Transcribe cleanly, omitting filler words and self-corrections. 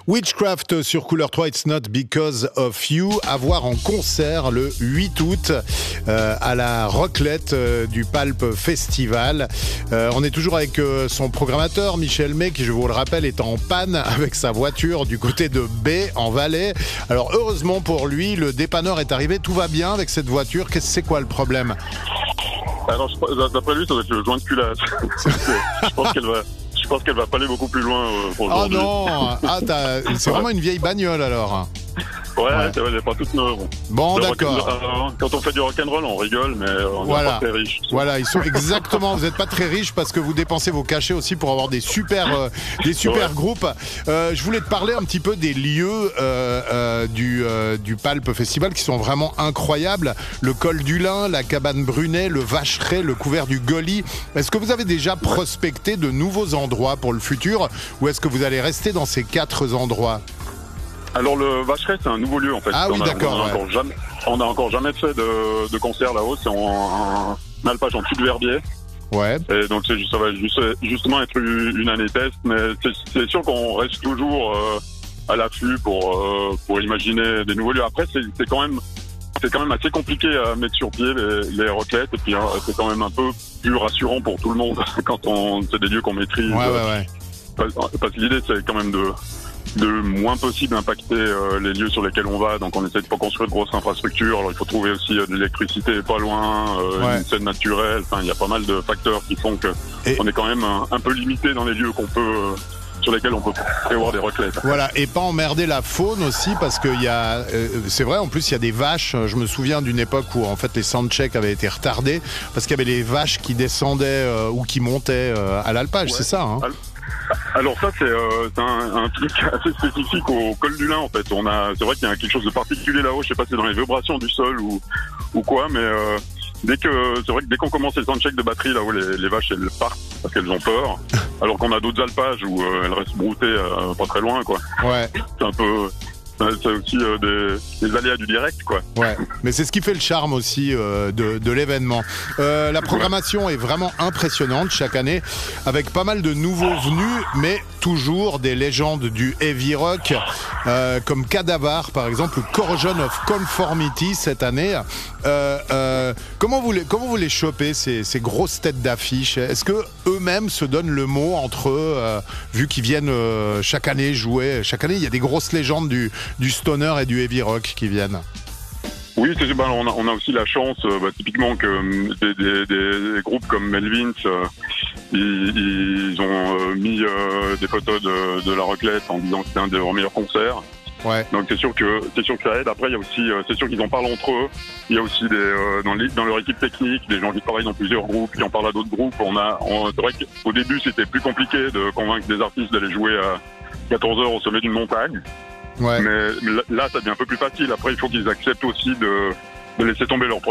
Witchcraft sur Couleur 3, It's Not Because of You, à voir en concert le 8 août à la Roclette du Palp Festival. On est toujours avec son programmateur Michel May, qui, je vous le rappelle, est en panne avec sa voiture du côté de B en Valais. Alors heureusement pour lui, le dépanneur est arrivé, tout va bien avec cette voiture. C'est quoi le problème? Alors d'après lui, ça doit être le joint de culasse. Je pense qu'elle va pas aller beaucoup plus loin pour aujourd'hui. Oh non, c'est vraiment une vieille bagnole alors. Ouais. Elle n'est pas toute neuve. Bon, d'accord. Quand on fait du rock'n'roll, on rigole, mais on n'est pas très riche. Voilà, ils sont exactement. Vous n'êtes pas très riche parce que vous dépensez vos cachets aussi pour avoir des super groupes. Je voulais te parler un petit peu des lieux du Palp Festival qui sont vraiment incroyables. Le col du Lin, la cabane Brunet, le Vacheray, le couvert du Goli. Est-ce que vous avez déjà prospecté de nouveaux endroits pour le futur, ou est-ce que vous allez rester dans ces 4 endroits? Alors le Vacheray, c'est un nouveau lieu en fait. Ah oui, d'accord. On n'a encore jamais fait de concert là-haut. C'est en alpage en dessous de Verbier. Ouais. Et donc ça va justement être une année test, mais c'est sûr qu'on reste toujours à l'affût pour imaginer des nouveaux lieux. Après, c'est quand même assez compliqué à mettre sur pied les Roclettes, et puis c'est quand même un peu plus rassurant pour tout le monde quand c'est des lieux qu'on maîtrise. Ouais. Parce que l'idée, c'est quand même de moins possible impacter les lieux sur lesquels on va. Donc on essaie de pas construire de grosses infrastructures. Alors il faut trouver aussi de l'électricité pas loin, une scène naturelle. Enfin, il y a pas mal de facteurs qui font que on est quand même un peu limité dans les lieux sur lesquels on peut prévoir des Roclettes. Voilà, et pas emmerder la faune aussi, parce que c'est vrai, en plus il y a des vaches. Je me souviens d'une époque où en fait les soundchecks avaient été retardés parce qu'il y avait les vaches qui descendaient ou qui montaient à l'alpage, c'est ça, hein? Alors ça, c'est un truc assez spécifique au col du Lin en fait. C'est vrai qu'il y a quelque chose de particulier là-haut. Je sais pas si c'est dans les vibrations du sol ou quoi, mais c'est vrai que dès qu'on commence les soundchecks de batterie là où les vaches elles partent parce qu'elles ont peur, alors qu'on a d'autres alpages où elles restent broutées pas très loin quoi. Ouais. C'est un peu. C'est aussi des aléas du direct, quoi. Ouais, mais c'est ce qui fait le charme aussi de l'événement. La programmation est vraiment impressionnante chaque année, avec pas mal de nouveaux venus, mais toujours des légendes du heavy rock, comme Cadavar, par exemple, ou Corrosion of Conformity cette année. Comment vous les chopez, ces grosses têtes d'affiche? Est-ce que eux-mêmes se donnent le mot entre eux, vu qu'ils viennent chaque année jouer? Chaque année, il y a des grosses légendes du stoner et du heavy rock qui viennent. Oui, on a aussi la chance, typiquement que des groupes comme Melvins, ils ont mis des photos de la Roclette en disant que c'était un de leurs meilleurs concerts. Ouais. Donc c'est sûr que ça aide. Après il y a aussi c'est sûr qu'ils en parlent entre eux. Il y a aussi dans leur équipe technique des gens qui travaillent dans plusieurs groupes, qui en parlent à d'autres groupes. C'est vrai qu'au début c'était plus compliqué de convaincre des artistes d'aller jouer à 14 heures au sommet d'une montagne. Ouais. Mais là ça devient un peu plus facile. Après il faut qu'ils acceptent aussi de laisser tomber leur